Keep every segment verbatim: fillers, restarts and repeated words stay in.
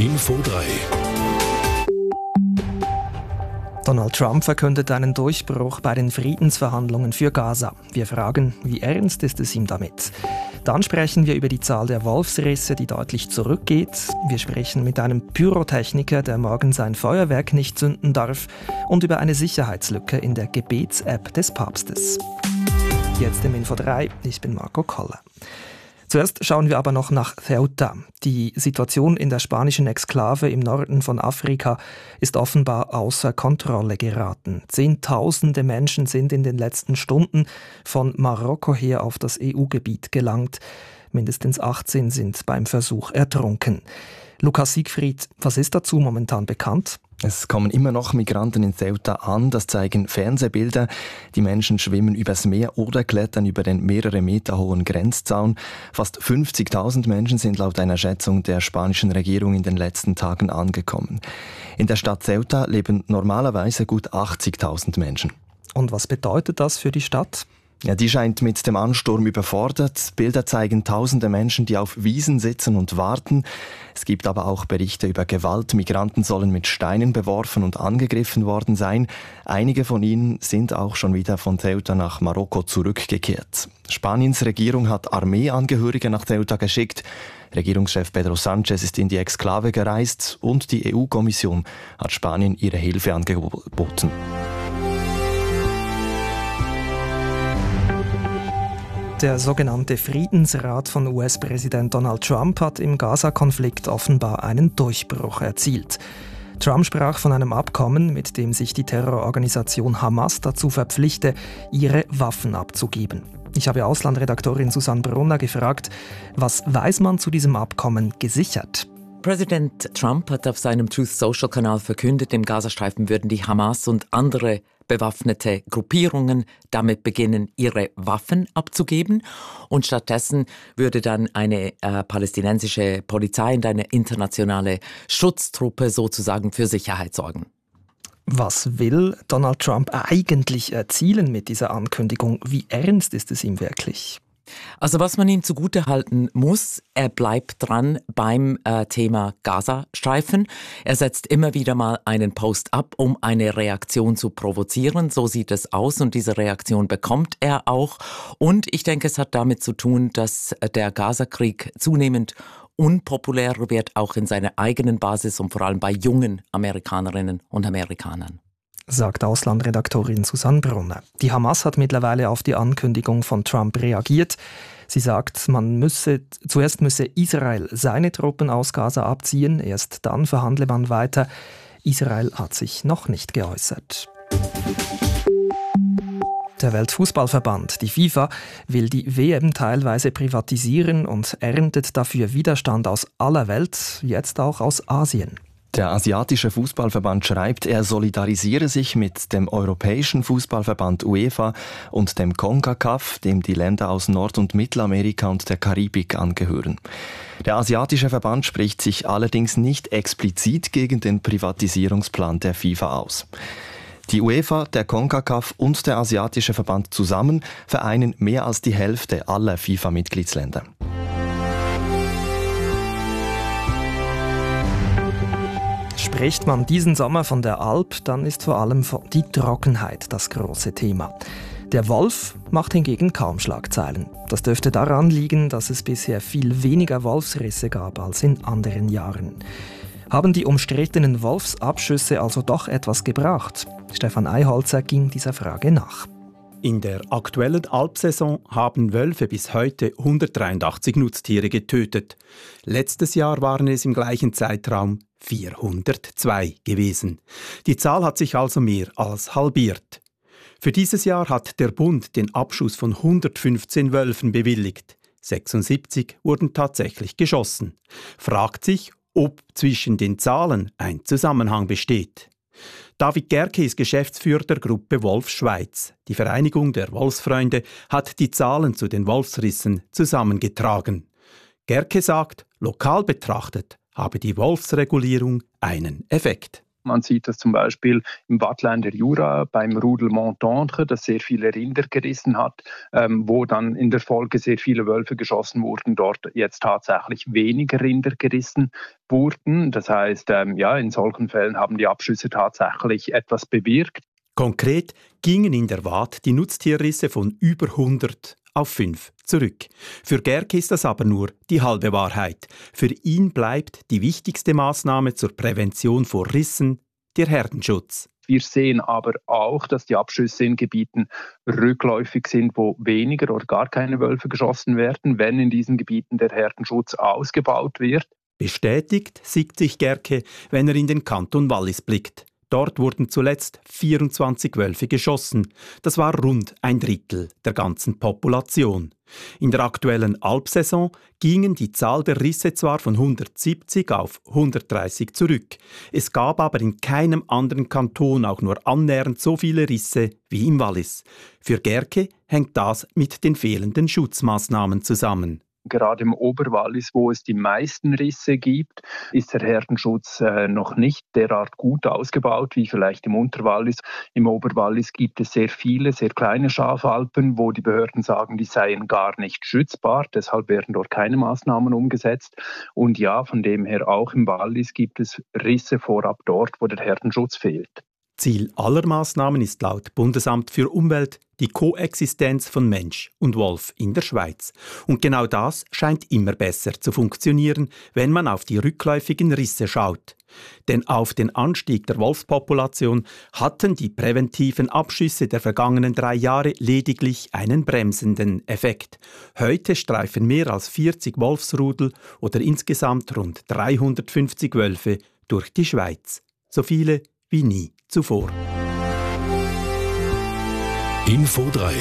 Info drei. Donald Trump verkündet einen Durchbruch bei den Friedensverhandlungen für Gaza. Wir fragen, wie ernst ist es ihm damit? Dann sprechen wir über die Zahl der Wolfsrisse, die deutlich zurückgeht. Wir sprechen mit einem Pyrotechniker, der morgen sein Feuerwerk nicht zünden darf. Und über eine Sicherheitslücke in der Gebets-App des Papstes. Jetzt im Info drei, ich bin Marco Koller. Zuerst schauen wir aber noch nach Ceuta. Die Situation in der spanischen Exklave im Norden von Afrika ist offenbar außer Kontrolle geraten. Zehntausende Menschen sind in den letzten Stunden von Marokko her auf das E U-Gebiet gelangt. Mindestens achtzehn sind beim Versuch ertrunken. Lukas Siegfried, was ist dazu momentan bekannt? Es kommen immer noch Migranten in Ceuta an, das zeigen Fernsehbilder. Die Menschen schwimmen übers Meer oder klettern über den mehrere Meter hohen Grenzzaun. Fast fünfzigtausend Menschen sind laut einer Schätzung der spanischen Regierung in den letzten Tagen angekommen. In der Stadt Ceuta leben normalerweise gut achtzigtausend Menschen. Und was bedeutet das für die Stadt? Ja, die scheint mit dem Ansturm überfordert. Bilder zeigen tausende Menschen, die auf Wiesen sitzen und warten. Es gibt aber auch Berichte über Gewalt. Migranten sollen mit Steinen beworfen und angegriffen worden sein. Einige von ihnen sind auch schon wieder von Ceuta nach Marokko zurückgekehrt. Spaniens Regierung hat Armeeangehörige nach Ceuta geschickt. Regierungschef Pedro Sánchez ist in die Exklave gereist und die E U-Kommission hat Spanien ihre Hilfe angeboten. Der sogenannte Friedensrat von U S-Präsident Donald Trump hat im Gaza-Konflikt offenbar einen Durchbruch erzielt. Trump sprach von einem Abkommen, mit dem sich die Terrororganisation Hamas dazu verpflichte, ihre Waffen abzugeben. Ich habe Auslandredaktorin Susanne Brunner gefragt, was weiß man zu diesem Abkommen gesichert? Präsident Trump hat auf seinem Truth-Social-Kanal verkündet, im Gazastreifen würden die Hamas und andere bewaffnete Gruppierungen damit beginnen, ihre Waffen abzugeben. Und stattdessen würde dann eine äh, palästinensische Polizei und eine internationale Schutztruppe sozusagen für Sicherheit sorgen. Was will Donald Trump eigentlich erzielen mit dieser Ankündigung? Wie ernst ist es ihm wirklich? Also was man ihm zugutehalten muss, er bleibt dran beim äh, Thema Gazastreifen. Er setzt immer wieder mal einen Post ab, um eine Reaktion zu provozieren. So sieht es aus und diese Reaktion bekommt er auch. Und ich denke, es hat damit zu tun, dass der Gazakrieg zunehmend unpopulärer wird, auch in seiner eigenen Basis und vor allem bei jungen Amerikanerinnen und Amerikanern. Sagt Auslandredaktorin Susanne Brunner. Die Hamas hat mittlerweile auf die Ankündigung von Trump reagiert. Sie sagt, man müsse, zuerst müsse Israel seine Truppen aus Gaza abziehen, erst dann verhandle man weiter. Israel hat sich noch nicht geäußert. Der Weltfußballverband, die FIFA, will die W M teilweise privatisieren und erntet dafür Widerstand aus aller Welt, jetzt auch aus Asien. Der asiatische Fußballverband schreibt, er solidarisiere sich mit dem europäischen Fußballverband UEFA und dem CONCACAF, dem die Länder aus Nord- und Mittelamerika und der Karibik angehören. Der asiatische Verband spricht sich allerdings nicht explizit gegen den Privatisierungsplan der FIFA aus. Die UEFA, der CONCACAF und der asiatische Verband zusammen vereinen mehr als die Hälfte aller FIFA-Mitgliedsländer. Spricht man diesen Sommer von der Alp, dann ist vor allem die Trockenheit das große Thema. Der Wolf macht hingegen kaum Schlagzeilen. Das dürfte daran liegen, dass es bisher viel weniger Wolfsrisse gab als in anderen Jahren. Haben die umstrittenen Wolfsabschüsse also doch etwas gebracht? Stefan Eiholzer ging dieser Frage nach. In der aktuellen Alpsaison haben Wölfe bis heute hundertdreiundachtzig Nutztiere getötet. Letztes Jahr waren es im gleichen Zeitraum vierhundertzwei gewesen. Die Zahl hat sich also mehr als halbiert. Für dieses Jahr hat der Bund den Abschuss von hundertfünfzehn Wölfen bewilligt. sechsundsiebzig wurden tatsächlich geschossen. Fragt sich, ob zwischen den Zahlen ein Zusammenhang besteht. David Gerke ist Geschäftsführer der Gruppe Wolf Schweiz. Die Vereinigung der Wolfsfreunde hat die Zahlen zu den Wolfsrissen zusammengetragen. Gerke sagt, lokal betrachtet habe die Wolfsregulierung einen Effekt. Man sieht das zum Beispiel im Waadtländer Jura beim Rudel Montendre, das sehr viele Rinder gerissen hat, ähm, wo dann in der Folge sehr viele Wölfe geschossen wurden, dort jetzt tatsächlich weniger Rinder gerissen wurden. Das heißt, ähm, ja, in solchen Fällen haben die Abschüsse tatsächlich etwas bewirkt. Konkret gingen in der Waadt die Nutztierrisse von über hundert auf fünf zurück. Für Gerke ist das aber nur die halbe Wahrheit. Für ihn bleibt die wichtigste Maßnahme zur Prävention vor Rissen der Herdenschutz. Wir sehen aber auch, dass die Abschüsse in Gebieten rückläufig sind, wo weniger oder gar keine Wölfe geschossen werden, wenn in diesen Gebieten der Herdenschutz ausgebaut wird. Bestätigt sieht sich Gerke, wenn er in den Kanton Wallis blickt. Dort wurden zuletzt vierundzwanzig Wölfe geschossen. Das war rund ein Drittel der ganzen Population. In der aktuellen Alpsaison gingen die Zahl der Risse zwar von hundertsiebzig auf hundertdreißig zurück. Es gab aber in keinem anderen Kanton auch nur annähernd so viele Risse wie im Wallis. Für Gerke hängt das mit den fehlenden Schutzmaßnahmen zusammen. Gerade im Oberwallis, wo es die meisten Risse gibt, ist der Herdenschutz äh, noch nicht derart gut ausgebaut wie vielleicht im Unterwallis. Im Oberwallis gibt es sehr viele, sehr kleine Schafalpen, wo die Behörden sagen, die seien gar nicht schützbar. Deshalb werden dort keine Maßnahmen umgesetzt. Und ja, von dem her auch im Wallis gibt es Risse vorab dort, wo der Herdenschutz fehlt. Ziel aller Maßnahmen ist laut Bundesamt für Umwelt die Koexistenz von Mensch und Wolf in der Schweiz. Und genau das scheint immer besser zu funktionieren, wenn man auf die rückläufigen Risse schaut. Denn auf den Anstieg der Wolfspopulation hatten die präventiven Abschüsse der vergangenen drei Jahre lediglich einen bremsenden Effekt. Heute streifen mehr als vierzig Wolfsrudel oder insgesamt rund dreihundertfünfzig Wölfe durch die Schweiz. So viele wie nie zuvor. Info drei.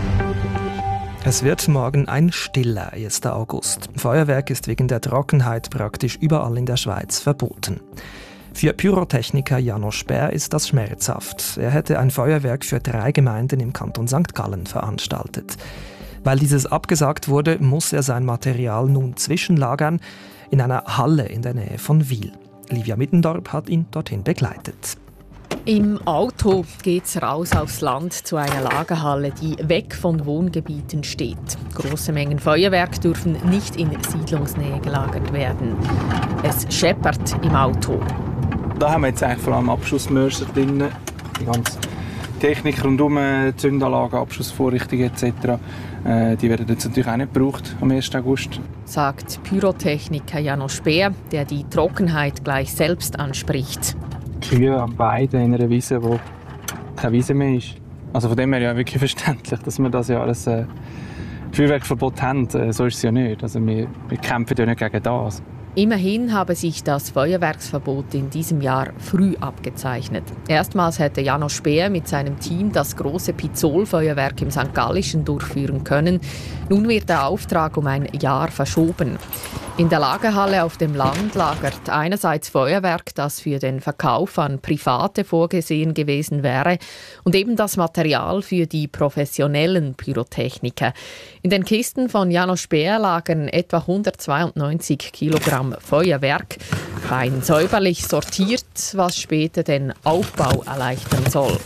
Es wird morgen ein stiller erster August. Feuerwerk ist wegen der Trockenheit praktisch überall in der Schweiz verboten. Für Pyrotechniker Janos Sperr ist das schmerzhaft. Er hätte ein Feuerwerk für drei Gemeinden im Kanton Sankt Gallen veranstaltet. Weil dieses abgesagt wurde, muss er sein Material nun zwischenlagern in einer Halle in der Nähe von Wil. Livia Mittendorp hat ihn dorthin begleitet. Im Auto geht's raus aufs Land zu einer Lagerhalle, die weg von Wohngebieten steht. Große Mengen Feuerwerk dürfen nicht in Siedlungsnähe gelagert werden. Es scheppert im Auto. Da haben wir jetzt eigentlich vor allem Abschussmörser drin, die ganze Technik rundum, Zündanlagen, Abschussvorrichtungen et cetera. Äh, die werden jetzt natürlich auch nicht gebraucht am ersten August. Sagt Pyrotechniker Janos Sperr, der die Trockenheit gleich selbst anspricht. Kühe am Weiden in einer Wiese, wo keine Wiese mehr ist. Also von dem her ja wirklich verständlich, dass wir das Jahr ein äh, Feuerwerkverbot haben. Äh, so ist es ja nicht. Also wir, wir kämpfen ja nicht gegen das. Immerhin habe sich das Feuerwerksverbot in diesem Jahr früh abgezeichnet. Erstmals hätte Janos Sperr mit seinem Team das große Pizol-Feuerwerk im Sankt Gallischen durchführen können. Nun wird der Auftrag um ein Jahr verschoben. In der Lagerhalle auf dem Land lagert einerseits Feuerwerk, das für den Verkauf an Private vorgesehen gewesen wäre, und eben das Material für die professionellen Pyrotechniker. In den Kisten von Janos Sperr lagern etwa hundertzweiundneunzig Kilogramm Feuerwerk, fein säuberlich sortiert, was später den Aufbau erleichtern soll.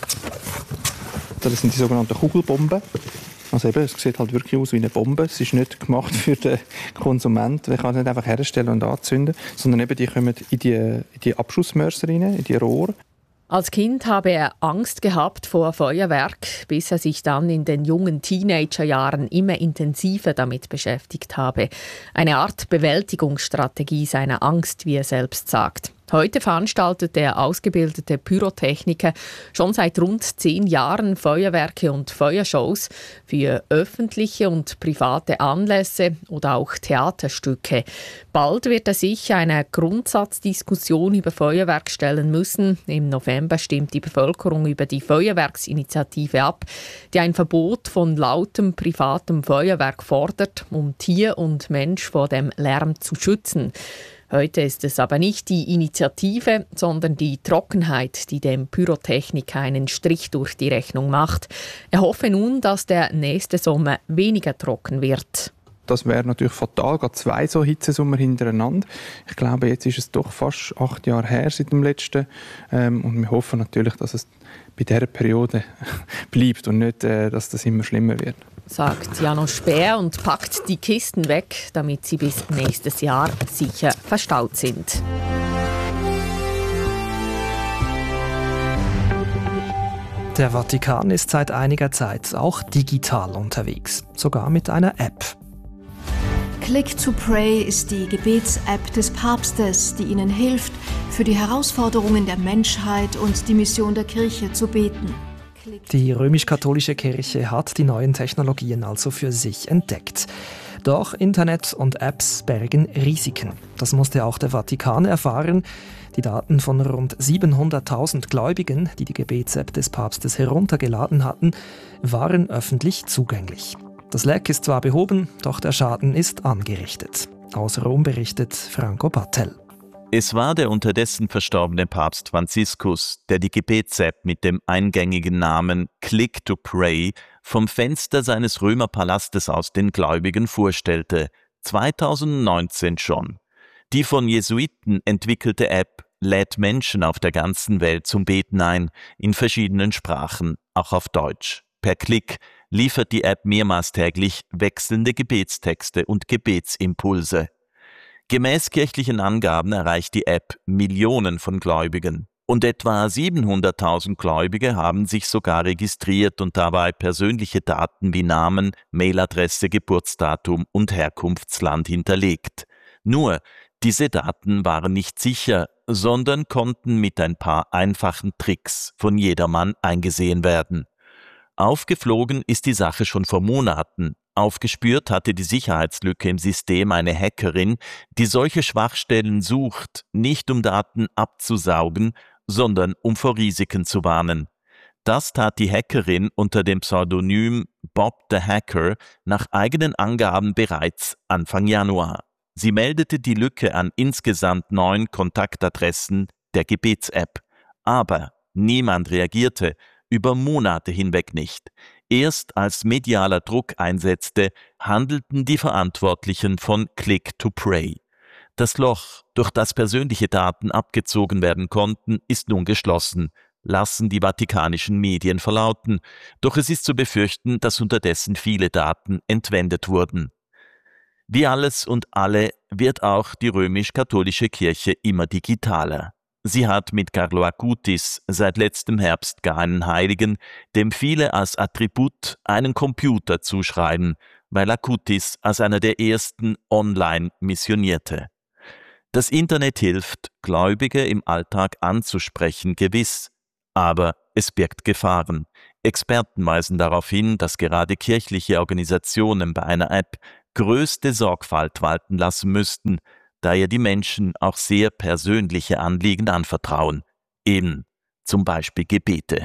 Das sind die sogenannten Kugelbomben. Also eben, es sieht halt wirklich aus wie eine Bombe. Es ist nicht gemacht für den Konsumenten. Man kann es nicht einfach herstellen und anzünden, sondern eben die kommen in die, in die Abschussmörser rein, in die Rohre. Als Kind habe er Angst gehabt vor Feuerwerk, bis er sich dann in den jungen Teenagerjahren immer intensiver damit beschäftigt habe. Eine Art Bewältigungsstrategie seiner Angst, wie er selbst sagt. Heute veranstaltet der ausgebildete Pyrotechniker schon seit rund zehn Jahren Feuerwerke und Feuershows für öffentliche und private Anlässe oder auch Theaterstücke. Bald wird er sich einer Grundsatzdiskussion über Feuerwerk stellen müssen. Im November stimmt die Bevölkerung über die Feuerwerksinitiative ab, die ein Verbot von lautem privatem Feuerwerk fordert, um Tier und Mensch vor dem Lärm zu schützen. Heute ist es aber nicht die Initiative, sondern die Trockenheit, die dem Pyrotechniker einen Strich durch die Rechnung macht. Er hoffe nun, dass der nächste Sommer weniger trocken wird. Das wäre natürlich fatal, gerade zwei so Hitzesommer hintereinander. Ich glaube, jetzt ist es doch fast acht Jahre her seit dem letzten. Ähm, und wir hoffen natürlich, dass es bei dieser Periode bleibt und nicht, äh, dass das immer schlimmer wird. Sagt Janos Speer und packt die Kisten weg, damit sie bis nächstes Jahr sicher verstaut sind. Der Vatikan ist seit einiger Zeit auch digital unterwegs, sogar mit einer App. Click to Pray ist die Gebets-App des Papstes, die Ihnen hilft, für die Herausforderungen der Menschheit und die Mission der Kirche zu beten. Die römisch-katholische Kirche hat die neuen Technologien also für sich entdeckt. Doch Internet und Apps bergen Risiken. Das musste auch der Vatikan erfahren. Die Daten von rund siebenhunderttausend Gläubigen, die die Gebets-App des Papstes heruntergeladen hatten, waren öffentlich zugänglich. Das Leck ist zwar behoben, doch der Schaden ist angerichtet. Aus Rom berichtet Franco Battel. Es war der unterdessen verstorbene Papst Franziskus, der die Gebets-App mit dem eingängigen Namen Click to Pray vom Fenster seines Römerpalastes aus den Gläubigen vorstellte, zweitausendneunzehn schon. Die von Jesuiten entwickelte App lädt Menschen auf der ganzen Welt zum Beten ein, in verschiedenen Sprachen, auch auf Deutsch. Per Klick liefert die App mehrmals täglich wechselnde Gebetstexte und Gebetsimpulse. Gemäß kirchlichen Angaben erreicht die App Millionen von Gläubigen. Und etwa siebenhunderttausend Gläubige haben sich sogar registriert und dabei persönliche Daten wie Namen, Mailadresse, Geburtsdatum und Herkunftsland hinterlegt. Nur, diese Daten waren nicht sicher, sondern konnten mit ein paar einfachen Tricks von jedermann eingesehen werden. Aufgeflogen ist die Sache schon vor Monaten. Aufgespürt hatte die Sicherheitslücke im System eine Hackerin, die solche Schwachstellen sucht, nicht um Daten abzusaugen, sondern um vor Risiken zu warnen. Das tat die Hackerin unter dem Pseudonym Bob the Hacker nach eigenen Angaben bereits Anfang Januar. Sie meldete die Lücke an insgesamt neun Kontaktadressen der Gebets-App. Aber niemand reagierte, über Monate hinweg nicht. Erst als medialer Druck einsetzte, handelten die Verantwortlichen von Click to Pray. Das Loch, durch das persönliche Daten abgezogen werden konnten, ist nun geschlossen, lassen die vatikanischen Medien verlauten. Doch es ist zu befürchten, dass unterdessen viele Daten entwendet wurden. Wie alles und alle wird auch die römisch-katholische Kirche immer digitaler. Sie hat mit Carlo Acutis seit letztem Herbst gar einen Heiligen, dem viele als Attribut einen Computer zuschreiben, weil Acutis als einer der ersten online missionierte. Das Internet hilft, Gläubige im Alltag anzusprechen, gewiss, aber es birgt Gefahren. Experten weisen darauf hin, dass gerade kirchliche Organisationen bei einer App größte Sorgfalt walten lassen müssten, da ihr die Menschen auch sehr persönliche Anliegen anvertrauen, eben zum Beispiel Gebete.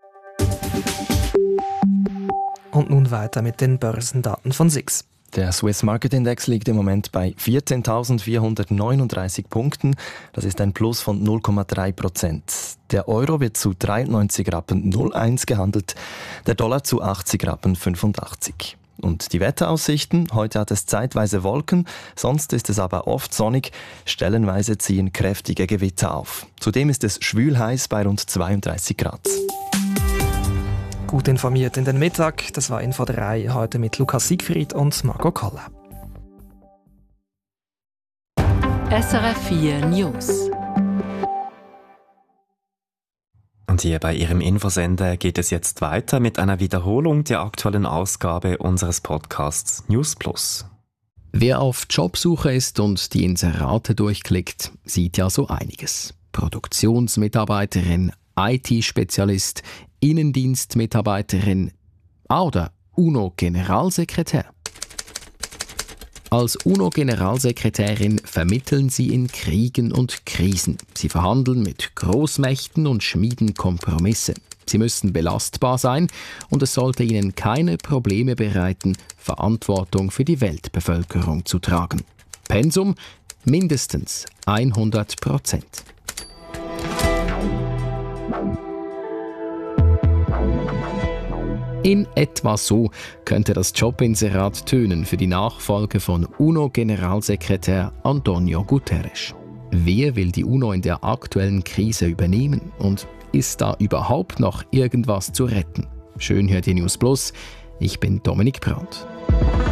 Und nun weiter mit den Börsendaten von S I X. Der Swiss Market Index liegt im Moment bei vierzehntausendvierhundertneununddreißig Punkten. Das ist ein Plus von null Komma drei Prozent. Der Euro wird zu dreiundneunzig Rappen null eins gehandelt, der Dollar zu achtzig Rappen fünfundachtzig. Und die Wetteraussichten? Heute hat es zeitweise Wolken, sonst ist es aber oft sonnig. Stellenweise ziehen kräftige Gewitter auf. Zudem ist es schwül-heiß bei rund zweiunddreißig Grad. Gut informiert in den Mittag, das war Info drei, heute mit Lukas Siegfried und Margot Koller. S R F vier News. Und hier bei Ihrem Infosender geht es jetzt weiter mit einer Wiederholung der aktuellen Ausgabe unseres Podcasts News Plus. Wer auf Jobsuche ist und die Inserate durchklickt, sieht ja so einiges. Produktionsmitarbeiterin, I T-Spezialist, Innendienstmitarbeiterin oder UNO-Generalsekretär. Als UNO-Generalsekretärin vermitteln sie in Kriegen und Krisen. Sie verhandeln mit Großmächten und schmieden Kompromisse. Sie müssen belastbar sein und es sollte ihnen keine Probleme bereiten, Verantwortung für die Weltbevölkerung zu tragen. Pensum mindestens hundert Prozent. In etwa so könnte das Jobinserat tönen für die Nachfolge von UNO-Generalsekretär Antonio Guterres. Wer will die UNO in der aktuellen Krise übernehmen? Und ist da überhaupt noch irgendwas zu retten? Schön hört ihr News Plus. Ich bin Dominik Brandt.